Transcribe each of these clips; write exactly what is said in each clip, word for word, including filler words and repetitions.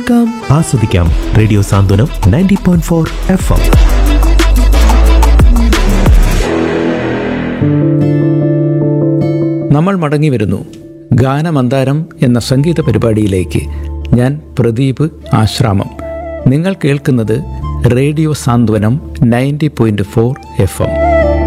കേൾക്കാം, ആസ്വദിക്കാം. റേഡിയോ സാന്ത്വനം ninety point four F M. നമ്മൾ മടങ്ങി വരുന്നു ഗാനമന്താരം എന്ന സംഗീത പരിപാടിയിലേക്ക്. ഞാൻ പ്രദീപ് ആശ്രാമം. നിങ്ങൾ കേൾക്കുന്നത് റേഡിയോ സാന്ത്വനം ninety point four F M.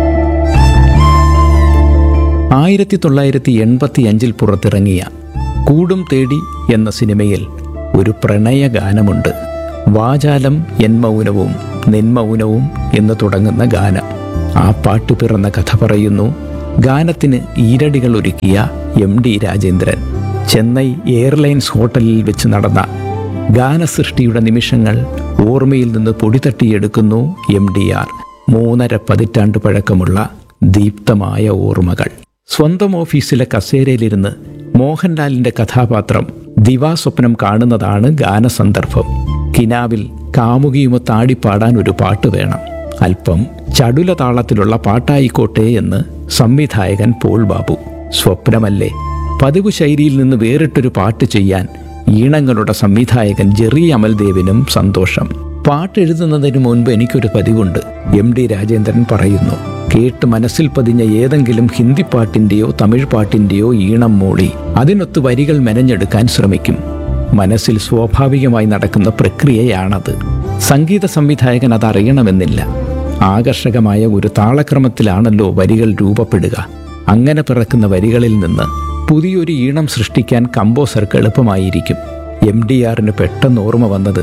ആയിരത്തി തൊള്ളായിരത്തി എൺപത്തി അഞ്ചിൽ പുറത്തിറങ്ങിയ കൂടും തേടി എന്ന സിനിമയിൽ ഒരു പ്രണയ ഗാനമുണ്ട്. വാചാലം എൻ മൗനവും നിന്മൗനവും എന്ന് തുടങ്ങുന്ന ഗാനം. ആ പാട്ട് പിറന്ന കഥ പറയുന്നു ഗാനത്തിന് ഈരടികൾ ഒരുക്കിയ M D Rajendran. Chennai airlines ഹോട്ടലിൽ വെച്ച് നടന്ന ഗാനസൃഷ്ടിയുടെ നിമിഷങ്ങൾ ഓർമ്മയിൽ നിന്ന് പൊടിതട്ടിയെടുക്കുന്നു എം ഡി ആർ. മൂന്നര പതിറ്റാണ്ട് പഴക്കമുള്ള ദീപ്തമായ ഓർമ്മകൾ. സ്വന്തം ഓഫീസിലെ കസേരയിലിരുന്ന് മോഹൻലാലിന്റെ കഥാപാത്രം ദിവാസ്വപ്നം കാണുന്നതാണ് ഗാനസന്ദർഭം. കിനാവിൽ കാമുകിയുമൊത്ത് ആടിപ്പാടാൻ ഒരു പാട്ട് വേണം. അല്പം ചടുല താളത്തിലുള്ള പാട്ടായിക്കോട്ടെ എന്ന് സംവിധായകൻ പോൾ ബാബു. സ്വപ്നമല്ലേ, പതിവ് ശൈലിയിൽ നിന്ന് വേറിട്ടൊരു പാട്ട് ചെയ്യാൻ ഈണങ്ങളുടെ സംവിധായകൻ ജെറി അമൽദേവിനും സന്തോഷം. പാട്ടെഴുതുന്നതിന് മുൻപ് എനിക്കൊരു പതിവുണ്ട്, എം ഡി രാജേന്ദ്രൻ പറയുന്നു. കേട്ട് മനസ്സിൽ പതിഞ്ഞ ഏതെങ്കിലും ഹിന്ദി പാട്ടിൻ്റെയോ തമിഴ് പാട്ടിൻ്റെയോ ഈണം മൂളി അതിനൊത്ത് വരികൾ മെനഞ്ഞെടുക്കാൻ ശ്രമിക്കും. മനസ്സിൽ സ്വാഭാവികമായി നടക്കുന്ന പ്രക്രിയയാണത്. സംഗീത സംവിധായകൻ അതറിയണമെന്നില്ല. ആകർഷകമായ ഒരു താളക്രമത്തിലാണല്ലോ വരികൾ രൂപപ്പെടുക. അങ്ങനെ പിറക്കുന്ന വരികളിൽ നിന്ന് പുതിയൊരു ഈണം സൃഷ്ടിക്കാൻ കമ്പോസർക്ക് എളുപ്പമായിരിക്കും. എം ഡി ആറിന് പെട്ടെന്ന് ഓർമ്മ വന്നത്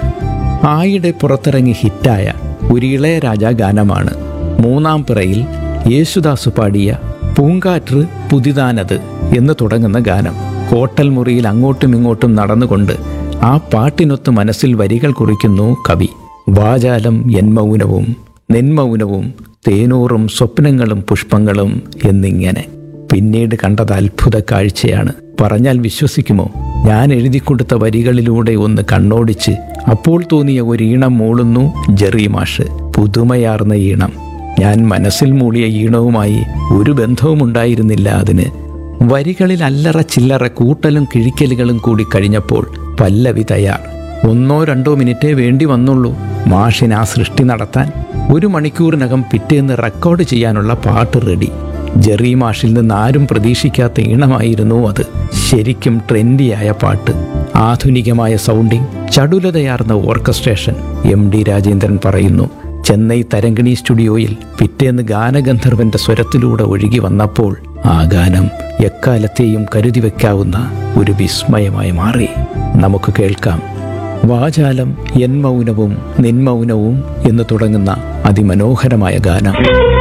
ആയിടെ പുറത്തിറങ്ങി ഹിറ്റായ ഒരു ഇളയരാജ ഗാനമാണ്. മൂന്നാം പിറയിൽ യേശുദാസ് പാടിയ പൂങ്കാറ്റ് പുതിതാനത് എന്ന് തുടങ്ങുന്ന ഗാനം. ഹോട്ടൽ മുറിയിൽ അങ്ങോട്ടും ഇങ്ങോട്ടും നടന്നുകൊണ്ട് ആ പാട്ടിനൊത്ത് മനസ്സിൽ വരികൾ കുറിക്കുന്നു കവി. വാചാലം എൻ മൗനവും നിന്മൗനവും തേനൂറും സ്വപ്നങ്ങളും പുഷ്പങ്ങളും എന്നിങ്ങനെ. പിന്നീട് കണ്ടത് അത്ഭുത കാഴ്ചയാണ്. പറഞ്ഞാൽ വിശ്വസിക്കുമോ? ഞാൻ എഴുതിക്കൊടുത്ത വരികളിലൂടെ ഒന്ന് കണ്ണോടിച്ച് അപ്പോൾ തോന്നിയ ഒരു ഈണം മൂളുന്നു ജെറി മാഷ്. പുതുമയാർന്ന ഈണം. ഞാൻ മനസ്സിൽ മൂളിയ ഈണവുമായി ഒരു ബന്ധവും ഉണ്ടായിരുന്നില്ല അതിന്. വരികളിൽ അല്ലറ ചില്ലറ കൂട്ടലും കിഴിക്കലുകളും കൂടി കഴിഞ്ഞപ്പോൾ പല്ലവി തയ്യാർ. ഒന്നോ രണ്ടോ മിനിറ്റേ വേണ്ടി വന്നുള്ളൂ മാഷിന് ആ സൃഷ്ടി നടത്താൻ. ഒരു മണിക്കൂറിനകം പിറ്റേന്ന് റെക്കോർഡ് ചെയ്യാനുള്ള പാട്ട് റെഡി. ജെറി മാഷിൽ നിന്ന് ആരും പ്രതീക്ഷിക്കാത്ത ഈണമായിരുന്നു അത്. ശരിക്കും ട്രെൻഡിയായ പാട്ട്. ആധുനികമായ sounding, ചടുലതയാർന്ന orchestration. M D Rajendran പറയുന്നു, ചെന്നൈ തരങ്കിണി സ്റ്റുഡിയോയിൽ പിറ്റേന്ന് ഗാനഗന്ധർവന്റെ സ്വരത്തിലൂടെ ഒഴുകി വന്നപ്പോൾ ആ ഗാനം എക്കാലത്തെയും കരുതി വയ്ക്കാവുന്ന ഒരു വിസ്മയമായി മാറി. നമുക്ക് കേൾക്കാം വാചാലം എൻ മൗനവും നിന്മൗനവും എന്ന് തുടങ്ങുന്ന അതിമനോഹരമായ ഗാനം.